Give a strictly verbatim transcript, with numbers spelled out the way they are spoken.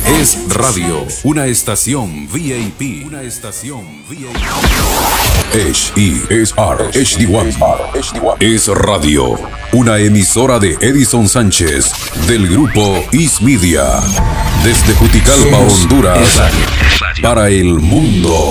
Es radio, una estación V I P. Una estación V I P. H E S R H D uno. Es radio, una emisora de Edison Sánchez del grupo Is Media. Desde Juticalpa, Honduras, para el mundo.